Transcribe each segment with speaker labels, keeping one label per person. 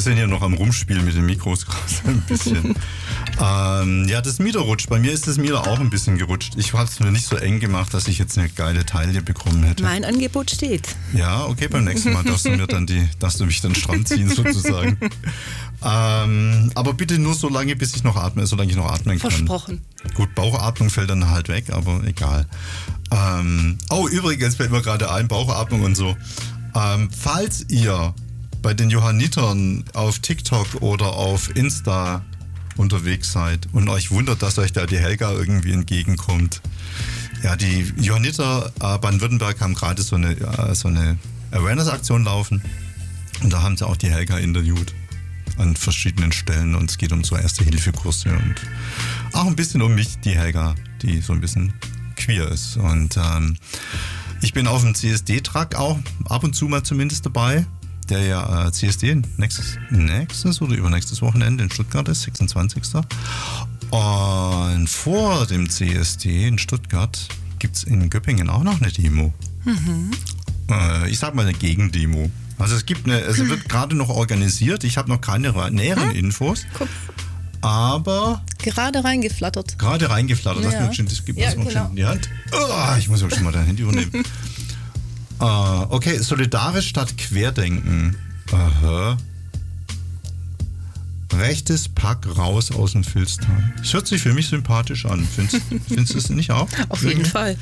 Speaker 1: sind hier noch am Rumspielen mit den Mikros gerade ein bisschen. Ja, das Mieder rutscht. Bei mir ist das Mieder auch ein bisschen gerutscht. Ich habe es mir nicht so eng gemacht, dass ich jetzt eine geile Taille bekommen hätte.
Speaker 2: Mein Angebot steht.
Speaker 1: Ja, okay, beim nächsten Mal darfst du mich dann stramm ziehen sozusagen. Aber bitte nur so lange, bis ich noch atme, solange ich noch atmen kann.
Speaker 2: Versprochen.
Speaker 1: Gut, Bauchatmung fällt dann halt weg, aber egal. Übrigens fällt mir gerade ein, Bauchatmung und so. Falls ihr bei den Johannitern auf TikTok oder auf Insta unterwegs seid und euch wundert, dass euch da die Helga irgendwie entgegenkommt. Ja, die Johanniter Baden-Württemberg haben gerade so eine Awareness-Aktion laufen und da haben sie auch die Helga interviewt an verschiedenen Stellen und es geht um so Erste-Hilfe-Kurse und auch ein bisschen um mich, die Helga, die so ein bisschen queer ist. Und ich bin auf dem CSD-Truck auch ab und zu mal zumindest dabei, der ja CSD nächstes oder übernächstes Wochenende in Stuttgart ist, 26. Und vor dem CSD in Stuttgart gibt es in Göppingen auch noch eine Demo. Mhm. Ich sag mal eine Gegendemo. Also es wird gerade noch organisiert. Ich habe noch keine näheren Infos. Guck. Aber...
Speaker 2: Gerade reingeflattert.
Speaker 1: Ja. Das gibt es noch in die Hand. Ich muss auch schon mal dein Handy übernehmen. Okay, solidarisch statt Querdenken. Aha. Rechtes Pack raus aus dem Filztal. Das hört sich für mich sympathisch an. Findest du es nicht auch?
Speaker 2: Auf jeden Fall.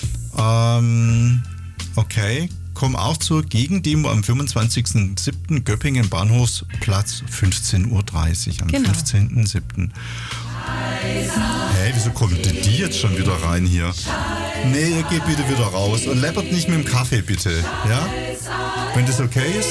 Speaker 1: Okay, komm auch zur Gegendemo am 25.07. Göppingen Bahnhofsplatz 15.30 Uhr am 15.07. Hey, wieso kommt denn die jetzt schon wieder rein hier? Nee, ihr geht bitte wieder raus und läppert nicht mit dem Kaffee, bitte. Ja? Wenn das okay ist?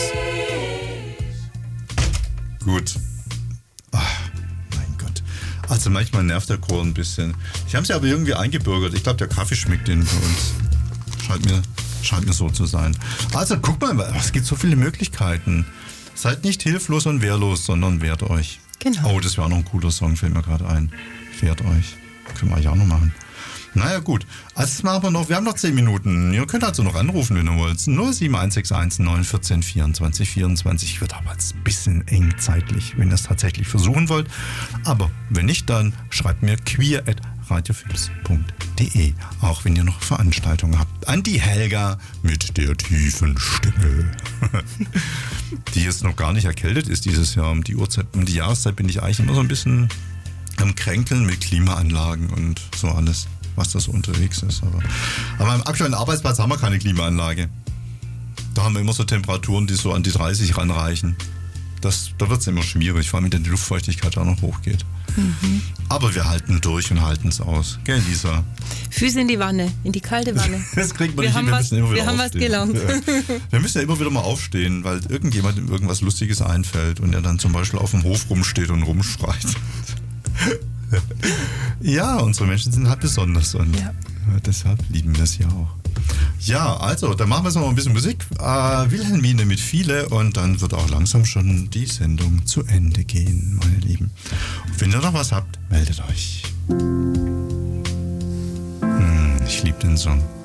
Speaker 1: Gut. Mein Gott. Also manchmal nervt der Chor ein bisschen. Ich habe sie aber irgendwie eingebürgert. Ich glaube, der Kaffee schmeckt den für uns. Scheint mir so zu sein. Also guck mal, es gibt so viele Möglichkeiten. Seid nicht hilflos und wehrlos, sondern wehrt euch.
Speaker 2: Genau.
Speaker 1: Oh, das wäre auch noch ein cooler Song, fällt mir gerade ein. Wehrt euch. Können wir eigentlich auch noch machen. Naja, gut. Also das machen wir noch. Wir haben noch 10 Minuten. Ihr könnt also noch anrufen, wenn ihr wollt. 07161 914 24 24. Wird aber jetzt ein bisschen eng zeitlich, wenn ihr es tatsächlich versuchen wollt. Aber wenn nicht, dann schreibt mir queer@radiofilms.de. Auch wenn ihr noch Veranstaltungen habt. An die Helga mit der tiefen Stimme. Die jetzt noch gar nicht erkältet ist dieses Jahr. Um die Jahreszeit bin ich eigentlich immer so ein bisschen am Kränkeln mit Klimaanlagen und so alles, was da so unterwegs ist. Aber am aktuellen Arbeitsplatz haben wir keine Klimaanlage. Da haben wir immer so Temperaturen, die so an die 30 ranreichen. Da wird es immer schwierig, vor allem wenn die Luftfeuchtigkeit auch noch hochgeht. Mhm. Aber wir halten durch und halten es aus. Gell, Lisa?
Speaker 2: Füße in die Wanne, in die kalte Wanne.
Speaker 1: Das kriegt man nicht hin, wir
Speaker 2: haben was gelernt.
Speaker 1: Ja. Wir müssen ja immer wieder mal aufstehen, weil irgendjemandem irgendwas Lustiges einfällt und er dann zum Beispiel auf dem Hof rumsteht und rumschreit. Ja, unsere Menschen sind halt besonders und deshalb lieben wir es ja auch. Ja, also, dann machen wir jetzt noch ein bisschen Musik. Wilhelmine mit Viele und dann wird auch langsam schon die Sendung zu Ende gehen, meine Lieben. Und wenn ihr noch was habt, meldet euch. Ich liebe den Song.